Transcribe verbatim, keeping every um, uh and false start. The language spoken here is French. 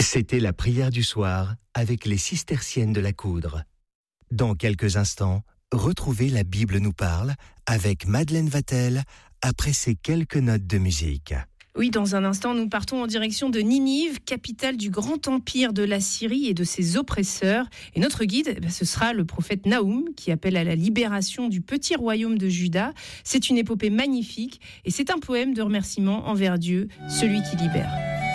C'était la prière du soir avec les cisterciennes de la Coudre. Dans quelques instants, retrouvez La Bible nous parle avec Madeleine Vatel après ces quelques notes de musique. Oui, dans un instant, nous partons en direction de Ninive, capitale du grand empire de la Syrie et de ses oppresseurs. Et notre guide, eh bien, ce sera le prophète Naoum, qui appelle à la libération du petit royaume de Juda. C'est une épopée magnifique et c'est un poème de remerciement envers Dieu, celui qui libère.